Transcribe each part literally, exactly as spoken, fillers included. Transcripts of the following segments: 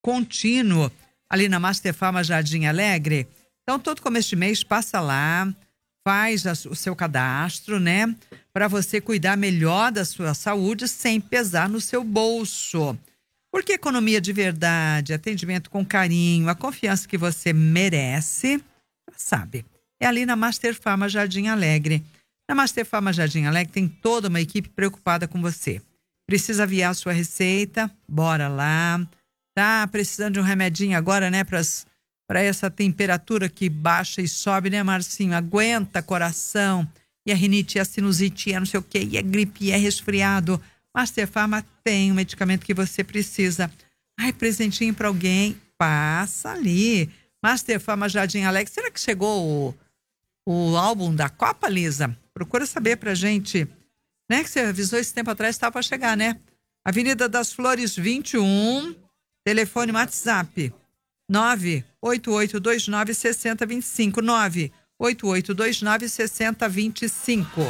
contínuo ali na Master Farma Jardim Alegre. Então, todo começo de mês, passa lá, faz a, o seu cadastro, né? Para você cuidar melhor da sua saúde sem pesar no seu bolso. Porque economia de verdade, atendimento com carinho, a confiança que você merece, sabe, é ali na Master Farma Jardim Alegre. Na Master Farma Jardim Alegre tem toda uma equipe preocupada com você. Precisa aviar a sua receita? Bora lá. Tá precisando de um remedinho agora, né, para essa temperatura que baixa e sobe, né, Marcinho? Aguenta coração, e a rinite, e a sinusite, e a não sei o quê, e a gripe, e é resfriado. Master Farma tem o medicamento que você precisa. Ai, presentinho para alguém, passa ali. Master Farma Jardim Alegre. Será que chegou o, o álbum da Copa, Lisa? Procura saber pra gente, né, que você avisou esse tempo atrás, estava para chegar, né? Avenida das Flores vinte e um, telefone WhatsApp nove oito oito dois nove seis zero dois cinco, nove oito oito dois nove seis zero dois cinco.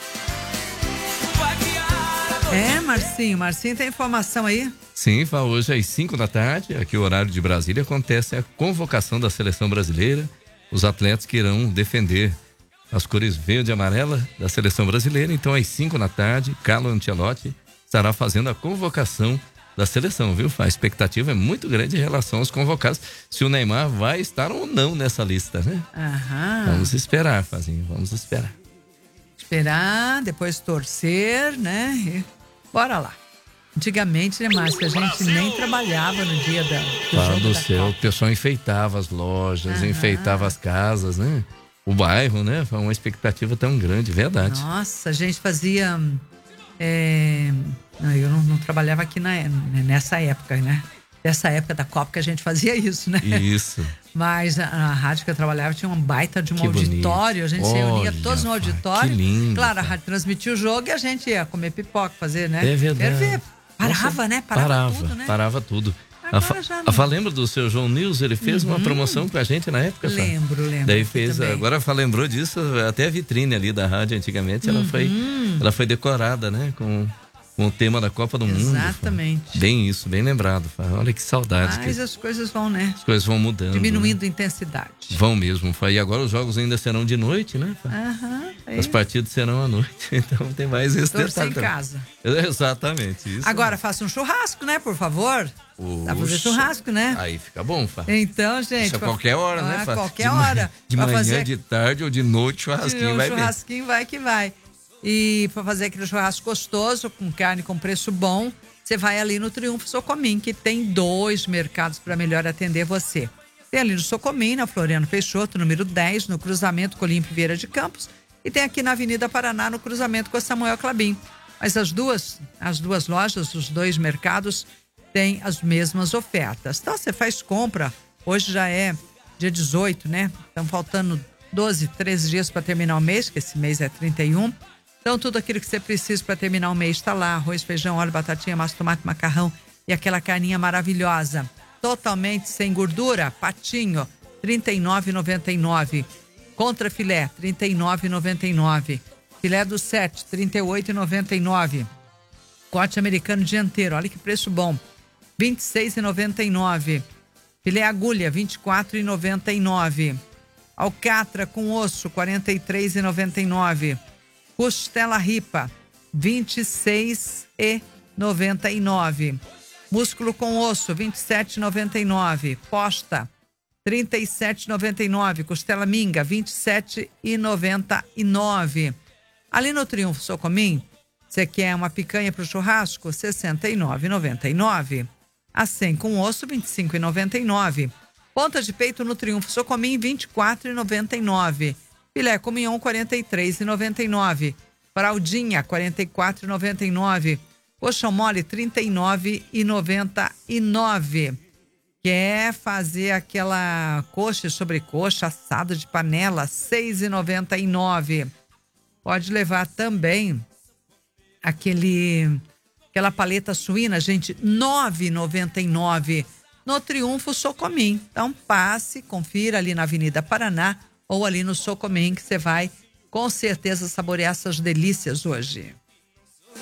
É, Marcinho, Marcinho tem informação aí? Sim, Fá, hoje às cinco da tarde, aqui o horário de Brasília, acontece a convocação da seleção brasileira, os atletas que irão defender as cores verde e amarela da seleção brasileira. Então, às cinco da tarde, Carlo Ancelotti estará fazendo a convocação da seleção, viu? A expectativa é muito grande em relação aos convocados, se o Neymar vai estar ou não nessa lista, né? Aham. Vamos esperar, Fazinho, vamos esperar. Esperar, depois torcer, né? E bora lá. Antigamente, né, Márcia, a gente nem trabalhava no dia da, do Fala jogo do da céu, o Copa. pessoal enfeitava as lojas, Aham. enfeitava as casas, né? O bairro, né? Foi uma expectativa tão grande, verdade. Nossa, a gente fazia... É... Não, eu não, não trabalhava aqui na, nessa época, né? Dessa época da Copa que a gente fazia isso, né? Isso. Mas a, a rádio que eu trabalhava tinha um baita de um Que auditório, bonito. a gente se reunia Olha, todos no Fá, auditório. que lindo, Claro, a Fá. rádio transmitia o jogo e a gente ia comer pipoca, fazer, né? É verdade. Ferver. Parava, Nossa, né? Parava, parava tudo, né? Parava tudo. Agora A Fá, já não. a Fá, lembra do seu João Nils? Ele fez uma promoção com a gente na época, Fá? Lembro, lembro. Daí aqui fez, também. agora a Fá lembrou disso, até a vitrine ali da rádio antigamente, ela, foi, ela foi decorada, né? Com, com o tema da Copa do Mundo. Fá. Exatamente. Bem isso, bem lembrado, Fá. Olha que saudade. Mas que as coisas vão, né? as coisas vão mudando. Diminuindo Né? a intensidade. Vão mesmo, Fá. E agora os jogos ainda serão de noite, né, Fá? Aham. As partidas serão à noite, então tem mais esse Torcer detalhe em também. casa. Exatamente, isso. Agora faça um churrasco, né, por favor? Dá pra fazer Puxa, churrasco, né? Aí fica bom, Fá. Então, gente... Isso a qualquer hora, né, A Fá? qualquer de hora. Manhã, de Pra manhã, fazer de tarde ou de noite, churrasquinho um vai bem. churrasquinho vai que vai. E para fazer aquele churrasco gostoso, com carne com preço bom, você vai ali no Triunfo Socomim, que tem dois mercados para melhor atender você. Tem ali no Socomim, na Floriano Peixoto, número dez, no cruzamento com Olímpio Vieira de Campos, e tem aqui na Avenida Paraná, no cruzamento com a Samuel Clabin. Mas as duas, as duas lojas, os dois mercados, têm as mesmas ofertas. Então você faz compra, hoje já é dia dezoito, né? Estão faltando doze, treze dias para terminar o mês, que esse mês é trinta e um. Então tudo aquilo que você precisa para terminar o mês está lá: arroz, feijão, óleo, batatinha, massa, tomate, macarrão e aquela carninha maravilhosa. Totalmente sem gordura, patinho, trinta e nove reais e noventa e nove centavos. Contra filé, trinta e nove reais e noventa e nove centavos. Filé do sete, trinta e oito reais e noventa e nove centavos. Corte americano dianteiro, olha que preço bom, vinte e seis reais e noventa e nove centavos. Filé agulha, vinte e quatro reais e noventa e nove centavos. Alcatra com osso, quarenta e três reais e noventa e nove centavos. Costela ripa, vinte e seis reais e noventa e nove centavos. Músculo com osso, vinte e sete reais e noventa e nove centavos. Posta, trinta e sete reais e noventa e nove centavos. Costela minga, vinte e sete reais e noventa e nove centavos. Ali no Triunfo Socomim, você quer uma picanha para o churrasco? sessenta e nove reais e noventa e nove centavos. A cem com osso, vinte e cinco reais e noventa e nove centavos. Ponta de peito no Triunfo Socomim, vinte e quatro reais e noventa e nove centavos. Filé com mignon, quarenta e três reais e noventa e nove centavos. Fraldinha, quarenta e quatro reais e noventa e nove centavos. Coxão mole, trinta e nove reais e noventa e nove centavos. Quer fazer aquela coxa e sobrecoxa assada de panela, seis reais e noventa e nove centavos. Pode levar também aquele, aquela paleta suína, gente, nove reais e noventa e nove centavos. No Triunfo Socomim. Então passe, confira ali na Avenida Paraná ou ali no Socomim, que você vai com certeza saborear essas delícias hoje.